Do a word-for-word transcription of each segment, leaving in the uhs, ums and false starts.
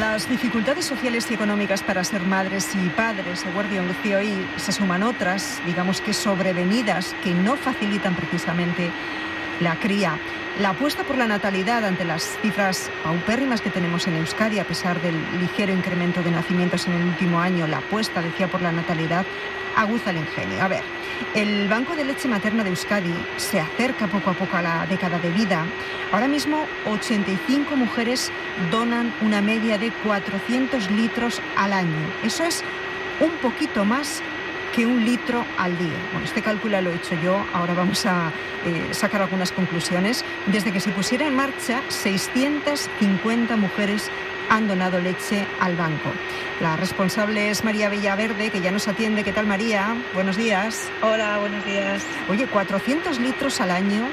las dificultades sociales y económicas para ser madres y padres, Eguerdion Lucio, y se suman otras, digamos que sobrevenidas, que no facilitan precisamente la cría. La apuesta por la natalidad ante las cifras paupérrimas que tenemos en Euskadi, a pesar del ligero incremento de nacimientos en el último año, la apuesta, decía, por la natalidad aguza el ingenio. A ver, el Banco de Leche Materna de Euskadi se acerca poco a poco a la década de vida. Ahora mismo, ochenta y cinco mujeres donan una media de cuatrocientos litros al año. Eso es un poquito más que un litro al día. Bueno, este cálculo lo he hecho yo, ahora vamos a eh, sacar algunas conclusiones. Desde que se pusiera en marcha, seiscientas cincuenta mujeres han donado leche al banco. La responsable es María Villaverde, que ya nos atiende. ¿Qué tal, María? Buenos días. Hola, buenos días. Oye, cuatrocientos litros al año.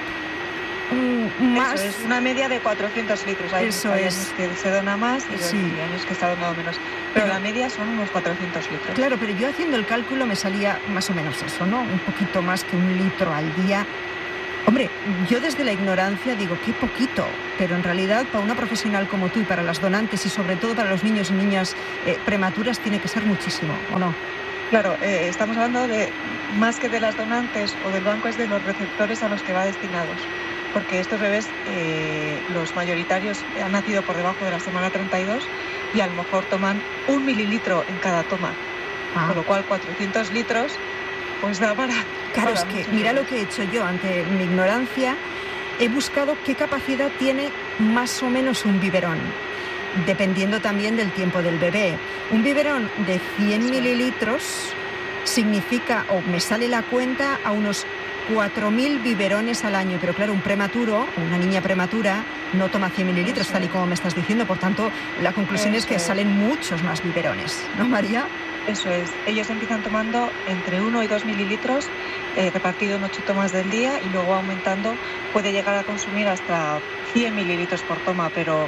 Mm, más... Eso es una media de cuatrocientos litros. Hay Eso años es. que se dona más y Sí. años que se ha donado menos. Pero, Pero la media son unos cuatrocientos litros. Claro, pero yo haciendo el cálculo me salía más o menos eso, ¿no? Un poquito más que un litro al día. Hombre, yo desde la ignorancia digo, qué poquito, pero en realidad para una profesional como tú y para las donantes y sobre todo para los niños y niñas eh, prematuras tiene que ser muchísimo, ¿o no? Claro, eh, estamos hablando de más que de las donantes o del banco, es de los receptores a los que va destinados. Porque estos bebés, eh, los mayoritarios, han nacido por debajo de la semana treinta y dos y a lo mejor toman un mililitro en cada toma. Ah. Con lo cual cuatrocientos litros pues da para... Claro, para es que mira lo que he hecho yo ante mi ignorancia. He buscado qué capacidad tiene más o menos un biberón, dependiendo también del tiempo del bebé. Un biberón de cien mililitros significa, o me sale la cuenta, a unos cuatro mil biberones al año, pero claro, un prematuro, una niña prematura, no toma cien mililitros, Eso tal y como me estás diciendo, por tanto, la conclusión Eso es que es. salen muchos más biberones, ¿no, María? Eso es, ellos empiezan tomando entre uno y dos mililitros, eh, repartido en ocho tomas del día, y luego aumentando, puede llegar a consumir hasta cien mililitros por toma, pero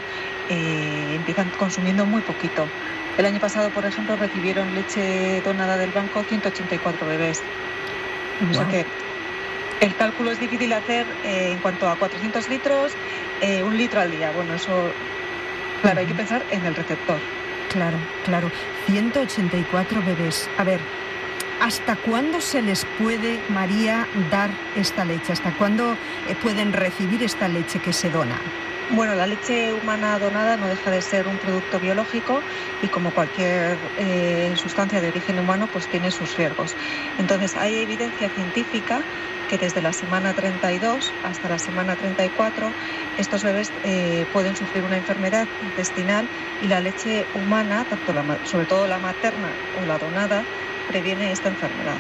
eh, empiezan consumiendo muy poquito. El año pasado, por ejemplo, recibieron leche donada del banco ciento ochenta y cuatro bebés. Wow. O sea que el cálculo es difícil de hacer eh, en cuanto a cuatrocientos litros, eh, un litro al día. Bueno, eso, claro, uh-huh. hay que pensar en el receptor. Claro, claro. ciento ochenta y cuatro bebés. A ver, ¿hasta cuándo se les puede, María, dar esta leche? ¿Hasta cuándo eh, pueden recibir esta leche que se dona? Bueno, la leche humana donada no deja de ser un producto biológico y como cualquier eh, sustancia de origen humano, pues tiene sus riesgos. Entonces, hay evidencia científica que desde la semana treinta y dos hasta la semana treinta y cuatro estos bebés eh, pueden sufrir una enfermedad intestinal y la leche humana, tanto la, sobre todo la materna o la donada, previene esta enfermedad.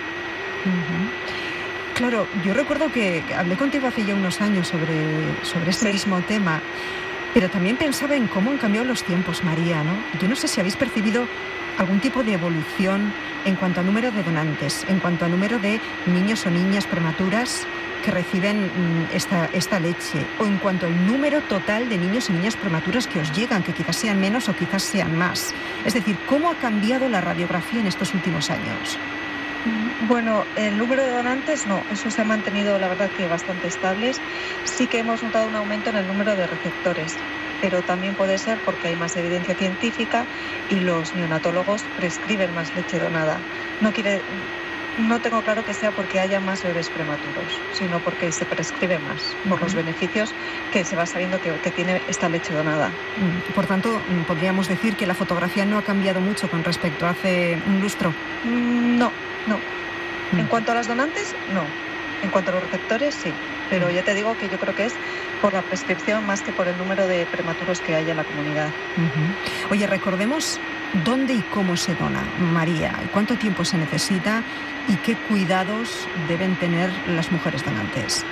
Uh-huh. Claro, yo recuerdo que hablé contigo hace ya unos años sobre, sobre este sí. mismo tema, pero también pensaba en cómo han cambiado los tiempos, María, ¿no? Yo no sé si habéis percibido algún tipo de evolución en cuanto a número de donantes, en cuanto a número de niños o niñas prematuras que reciben esta, esta leche, o en cuanto al número total de niños y niñas prematuras que os llegan, que quizás sean menos o quizás sean más. Es decir, ¿cómo ha cambiado la radiografía en estos últimos años? Bueno, el número de donantes no, eso se ha mantenido la verdad que bastante estables. Sí que hemos notado un aumento en el número de receptores, pero también puede ser porque hay más evidencia científica y los neonatólogos prescriben más leche donada. No quiere, no tengo claro que sea porque haya más bebés prematuros, sino porque se prescribe más por los beneficios que se va sabiendo que, que tiene esta leche donada. Por tanto, podríamos decir que la fotografía no ha cambiado mucho con respecto a hace un lustro. No. No. En cuanto a las donantes, no. En cuanto a los receptores, sí. Pero ya te digo que yo creo que es por la prescripción más que por el número de prematuros que hay en la comunidad. Uh-huh. Oye, recordemos dónde y cómo se dona, María. ¿Cuánto tiempo se necesita y qué cuidados deben tener las mujeres donantes?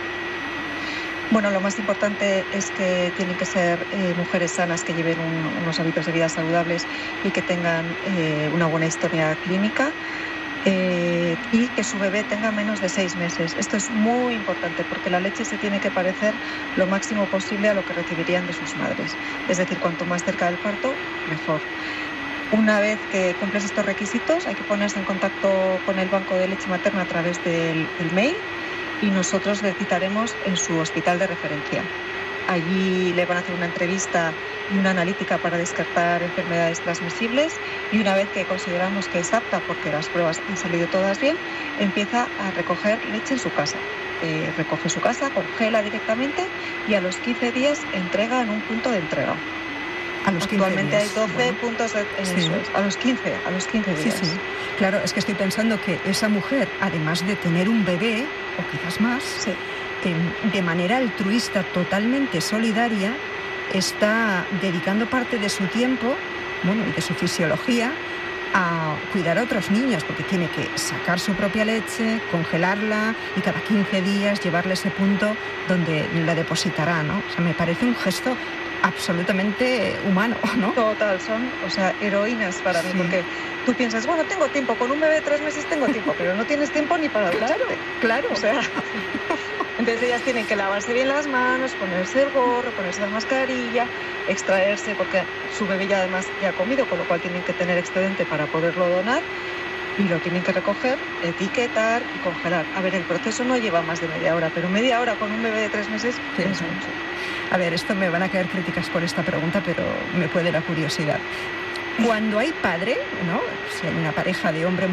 Bueno, lo más importante es que tienen que ser eh, mujeres sanas, que lleven un, unos hábitos de vida saludables y que tengan eh, una buena historia clínica. Eh, y que su bebé tenga menos de seis meses. Esto es muy importante porque la leche se tiene que parecer lo máximo posible a lo que recibirían de sus madres. Es decir, cuanto más cerca del parto, mejor. Una vez que cumples estos requisitos, hay que ponerse en contacto con el banco de leche materna a través del, del mail y nosotros le citaremos en su hospital de referencia. Allí le van a hacer una entrevista y una analítica para descartar enfermedades transmisibles, y una vez que consideramos que es apta, porque las pruebas han salido todas bien, empieza a recoger leche en su casa. Eh, recoge su casa, congela directamente y a los quince días entrega en un punto de entrega. A los Actualmente días, hay doce bueno. puntos de eso Sí. es, a los quince, a los quince días. Sí, sí. Claro, es que estoy pensando que esa mujer, además de tener un bebé, o quizás más, Sí. eh, de manera altruista, totalmente solidaria, está dedicando parte de su tiempo, bueno, y de su fisiología, a cuidar a otros niños, porque tiene que sacar su propia leche, congelarla y cada quince días llevarle a ese punto donde la depositará, ¿no? O sea, me parece un gesto absolutamente humano, ¿no? Total, son, o sea, heroínas para mí, Sí. porque tú piensas, bueno, tengo tiempo, con un bebé de tres meses tengo tiempo, pero no tienes tiempo ni para ducharte. Claro. O sea, entonces ellas tienen que lavarse bien las manos, ponerse el gorro, ponerse la mascarilla, extraerse, porque su bebé ya además ya ha comido, con lo cual tienen que tener excedente para poderlo donar, y lo tienen que recoger, etiquetar y congelar. A ver, el proceso no lleva más de media hora, pero media hora con un bebé de tres meses Sí. es mucho. A ver, esto me van a caer críticas por esta pregunta, pero me puede la curiosidad. Cuando hay padre, ¿no? Si hay una pareja de hombre